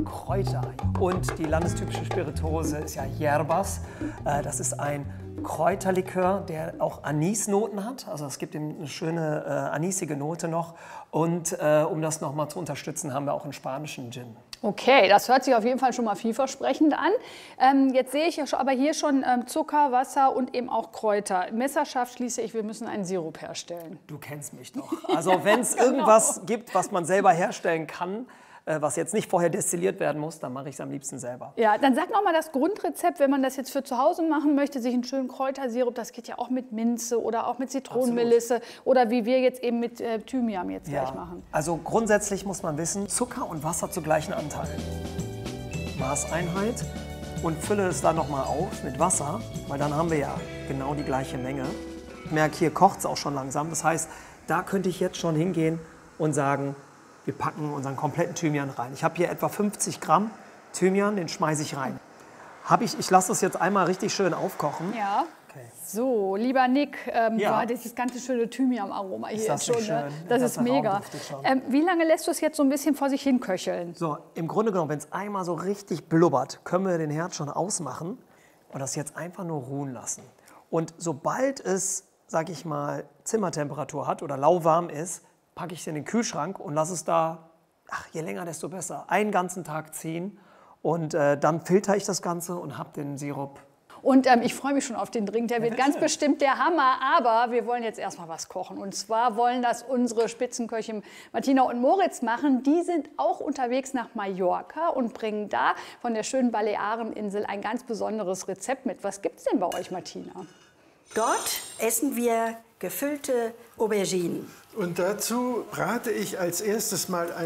Kräuter. Und die landestypische Spirituose ist ja Hierbas. Das ist ein Kräuterlikör, der auch Anisnoten hat. Also es gibt ihm eine schöne anisige Note noch. Und um das nochmal zu unterstützen, haben wir auch einen spanischen Gin. Okay, das hört sich auf jeden Fall schon mal vielversprechend an. Jetzt sehe ich ja aber hier schon Zucker, Wasser und eben auch Kräuter. Messerscharf schließe ich, wir müssen einen Sirup herstellen. Du kennst mich doch. Also wenn es irgendwas gibt, was man selber herstellen kann, was jetzt nicht vorher destilliert werden muss, dann mache ich es am liebsten selber. Ja, dann sag noch mal das Grundrezept, wenn man das jetzt für zu Hause machen möchte, sich einen schönen Kräutersirup, das geht ja auch mit Minze oder auch mit Zitronenmelisse oder wie wir jetzt eben mit Thymian jetzt gleich machen. Also grundsätzlich muss man wissen, Zucker und Wasser zu gleichen Anteilen. Maßeinheit und fülle es dann noch mal auf mit Wasser, weil dann haben wir ja genau die gleiche Menge. Ich merke, hier kocht es auch schon langsam. Das heißt, da könnte ich jetzt schon hingehen und sagen, wir packen unseren kompletten Thymian rein. Ich habe hier etwa 50 Gramm Thymian, den schmeiße ich rein. Ich lasse das jetzt einmal richtig schön aufkochen. Ja. Okay. So, lieber Nick, dieses ganze schöne Thymian-Aroma hier jetzt schon. Ne? Das ist mega. Wie lange lässt du es jetzt so ein bisschen vor sich hin köcheln? So, im Grunde genommen, wenn es einmal so richtig blubbert, können wir den Herd schon ausmachen und das jetzt einfach nur ruhen lassen. Und sobald es, sag ich mal, Zimmertemperatur hat oder lauwarm ist, packe ich es in den Kühlschrank und lasse es da, je länger, desto besser, einen ganzen Tag ziehen. Und dann filter ich das Ganze und habe den Sirup. Und ich freue mich schon auf den Drink, der wird ganz bestimmt der Hammer. Aber wir wollen jetzt erstmal was kochen. Und zwar wollen das unsere Spitzenköche Martina und Moritz machen. Die sind auch unterwegs nach Mallorca und bringen da von der schönen Baleareninsel ein ganz besonderes Rezept mit. Was gibt es denn bei euch, Martina? Dort essen wir gefüllte Auberginen. Und dazu brate ich als erstes mal